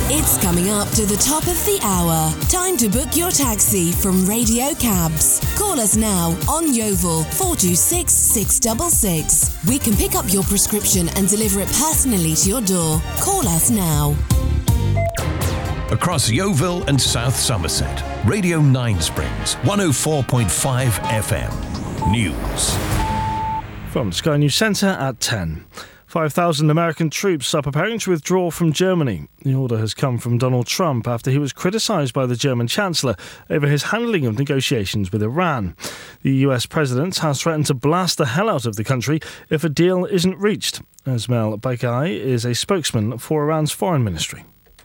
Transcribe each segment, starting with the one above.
It's coming up to the top of the hour. Time to book your taxi from Radio Cabs. Call us now on Yeovil 426 666. We can pick up your prescription and deliver it personally to your door. Call us now. Across Yeovil and South Somerset, Radio 9 Springs, 104.5 FM. News. From Sky News Centre at 10. 5,000 American troops are preparing to withdraw from Germany. The order has come from Donald Trump after he was criticised by the German Chancellor over his handling of negotiations with Iran. The US President has threatened to blast the hell out of the country if a deal isn't reached. Ismail Baghai is a spokesman for Iran's foreign ministry.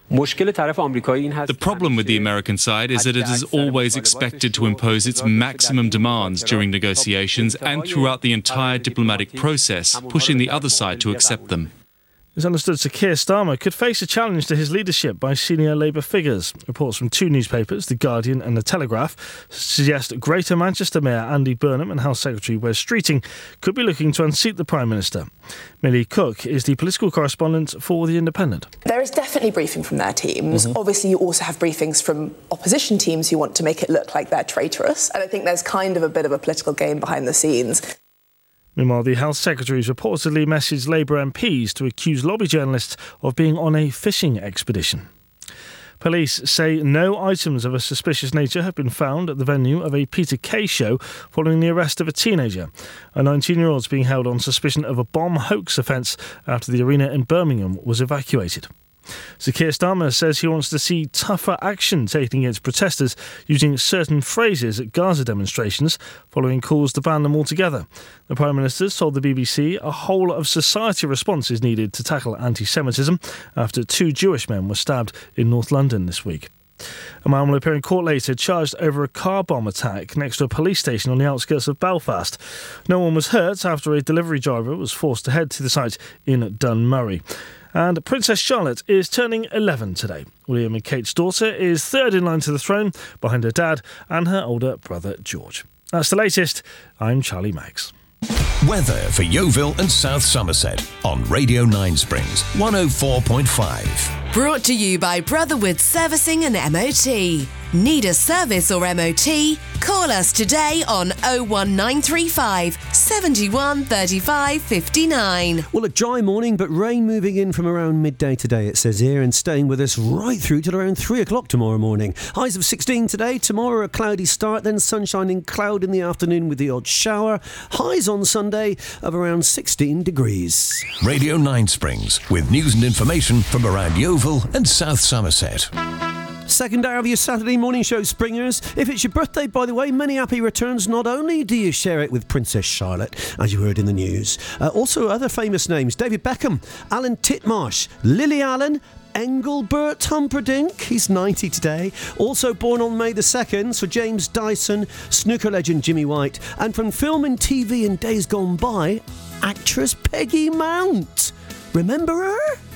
The problem with the American side is that it is always expected to impose its maximum demands during negotiations and throughout the entire diplomatic process, pushing the other side to accept them. It's understood Sir Keir Starmer could face a challenge to his leadership by senior Labour figures. Reports from two newspapers, The Guardian and The Telegraph, suggest Greater Manchester Mayor Andy Burnham and Health Secretary Wes Streeting could be looking to unseat the Prime Minister. Millie Cook is the political correspondent for The Independent. There is definitely briefing from their teams. Obviously, you also have briefings from opposition teams who want to make it look like they're traitorous. And I think there's kind of a bit of a political game behind the scenes. Meanwhile, the Health Secretary has reportedly messaged Labour MPs to accuse lobby journalists of being on a fishing expedition. Police say no items of a suspicious nature have been found at the venue of a Peter Kay show following the arrest of a teenager. A 19-year-old is being held on suspicion of a bomb hoax offence after the arena in Birmingham was evacuated. Sir Keir Starmer says he wants to see tougher action taken against protesters using certain phrases at Gaza demonstrations following calls to ban them altogether. The Prime Minister told the BBC a whole of society response is needed to tackle anti-Semitism after two Jewish men were stabbed in North London this week. A man will appear in court later charged over a car bomb attack next to a police station on the outskirts of Belfast. No one was hurt after a delivery driver was forced to head to the site in Dunmurry. And Princess Charlotte is turning 11 today. William and Kate's daughter is third in line to the throne, behind her dad and her older brother George. That's the latest. I'm Charlie Maggs. Weather for Yeovil and South Somerset on Radio 9 Springs, 104.5. Brought to you by Brotherwood Servicing and MOT. Need a service or MOT? Call us today on 01935 71 35 59. Well, a dry morning, but rain moving in from around midday today, it says here, and staying with us right through till around 3 o'clock tomorrow morning. Highs of 16 today, tomorrow a cloudy start, then sunshine and cloud in the afternoon with the odd shower. Highs on Sunday of around 16 degrees. Radio 9 Springs, with news and information from around Yeovil and South Somerset. Second hour of your Saturday morning show, Springers. If it's your birthday, by the way, many happy returns. Not only do you share it with Princess Charlotte, as you heard in the news, also other famous names. David Beckham, Alan Titmarsh, Lily Allen, Engelbert Humperdinck, he's 90 today. Also born on May the 2nd, Sir James Dyson, snooker legend Jimmy White, and from film and TV in days gone by, actress Peggy Mount. Remember her?